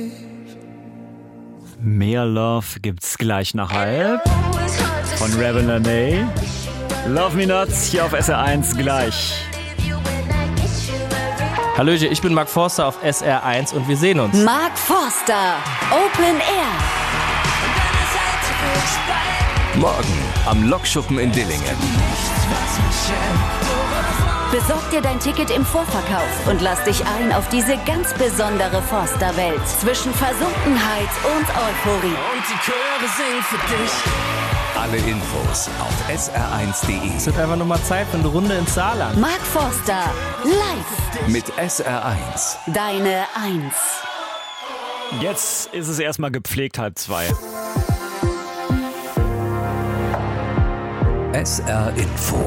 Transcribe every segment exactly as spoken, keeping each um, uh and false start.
Mehr Love gibt's gleich nach halb von Revenant. Love Me Not hier auf S R eins gleich. Hallöchen, ich bin Mark Forster auf S R eins und wir sehen uns. Mark Forster, Open Air. Morgen am Lokschuppen in Dillingen. Besorg dir dein Ticket im Vorverkauf und lass dich ein auf diese ganz besondere Forster-Welt zwischen Versunkenheit und Euphorie. Und die Chöre singen für dich. Alle Infos auf S R eins Punkt de. Es wird einfach nur mal Zeit für eine Runde ins Saarland. Mark Forster, live. Mit S R eins. Deine Eins. Jetzt ist es erstmal gepflegt halb zwei. S R Info.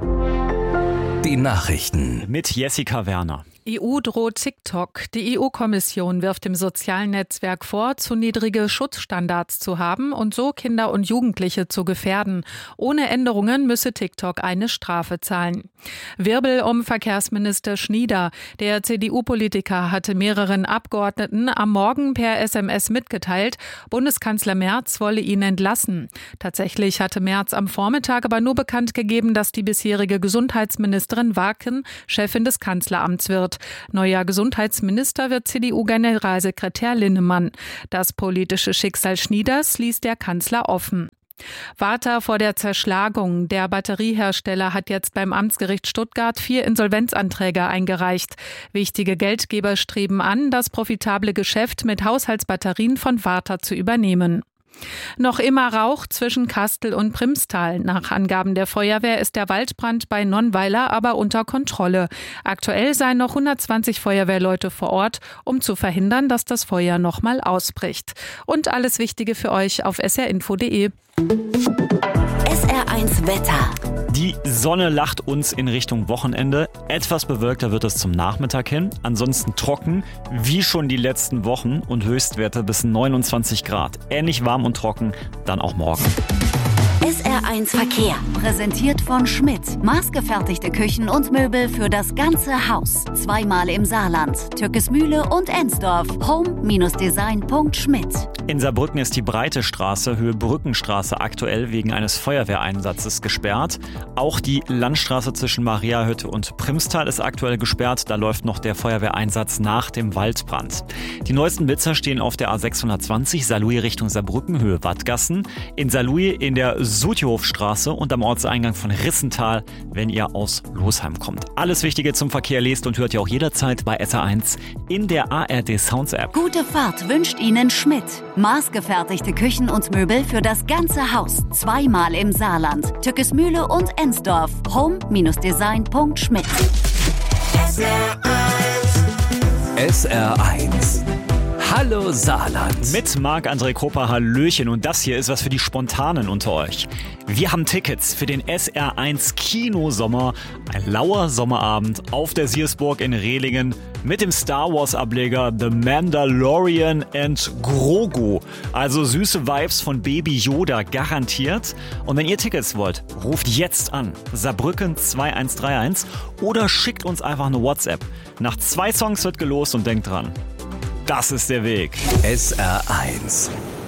Die Nachrichten. Mit Jessica Werner. E U droht TikTok. Die E U-Kommission wirft dem sozialen Netzwerk vor, zu niedrige Schutzstandards zu haben und so Kinder und Jugendliche zu gefährden. Ohne Änderungen müsse TikTok eine Strafe zahlen. Wirbel um Verkehrsminister Schnieder. Der C D U-Politiker hatte mehreren Abgeordneten am Morgen per S M S mitgeteilt, Bundeskanzler Merz wolle ihn entlassen. Tatsächlich hatte Merz am Vormittag aber nur bekannt gegeben, dass die bisherige Gesundheitsministerin Waken Chefin des Kanzleramts wird. Neuer Gesundheitsminister wird C D U-Generalsekretär Linnemann. Das politische Schicksal Schnieders ließ der Kanzler offen. Warta vor der Zerschlagung. Der Batteriehersteller hat jetzt beim Amtsgericht Stuttgart vier Insolvenzanträge eingereicht. Wichtige Geldgeber streben an, das profitable Geschäft mit Haushaltsbatterien von Warta zu übernehmen. Noch immer Rauch zwischen Kastel und Primstal. Nach Angaben der Feuerwehr ist der Waldbrand bei Nonnweiler aber unter Kontrolle. Aktuell seien noch hundertzwanzig Feuerwehrleute vor Ort, um zu verhindern, dass das Feuer nochmal ausbricht. Und alles Wichtige für euch auf s r info punkt de. S R eins Wetter. Die Sonne lacht uns in Richtung Wochenende. Etwas bewölkter wird es zum Nachmittag hin. Ansonsten trocken, wie schon die letzten Wochen und Höchstwerte bis neunundzwanzig Grad. Ähnlich warm und trocken, dann auch morgen. S R eins Verkehr. Präsentiert von Schmidt. Maßgefertigte Küchen und Möbel für das ganze Haus. Zweimal im Saarland. Türkesmühle und Ensdorf. home Bindestrich design Punkt schmidt. In Saarbrücken ist die Breite Straße, Höhe Brückenstraße, aktuell wegen eines Feuerwehreinsatzes gesperrt. Auch die Landstraße zwischen Mariahütte und Primstal ist aktuell gesperrt. Da läuft noch der Feuerwehreinsatz nach dem Waldbrand. Die neuesten Blitzer stehen auf der A sechshundertzwanzig, Saarlouis Richtung Saarbrücken, Höhe Wattgassen. In Saarlouis in der Sutihofstraße und am Ortseingang von Rissental, wenn ihr aus Losheim kommt. Alles Wichtige zum Verkehr lest und hört ihr auch jederzeit bei S R eins in der A R D Sounds App. Gute Fahrt wünscht Ihnen Schmidt. Maßgefertigte Küchen und Möbel für das ganze Haus. Zweimal im Saarland. Türkesmühle und Ensdorf. home Bindestrich design Punkt schmidt. S R eins. S R eins. Hallo Saarland. Mit Marc-André Koper, Hallöchen. Und das hier ist was für die Spontanen unter euch. Wir haben Tickets für den S R eins Kinosommer. Ein lauer Sommerabend auf der Siersburg in Rehlingen mit dem Star Wars Ableger The Mandalorian and Grogu. Also süße Vibes von Baby Yoda garantiert. Und wenn ihr Tickets wollt, ruft jetzt an. Saarbrücken zwei eins drei eins oder schickt uns einfach eine WhatsApp. Nach zwei Songs wird gelost und denkt dran. Das ist der Weg. S R eins.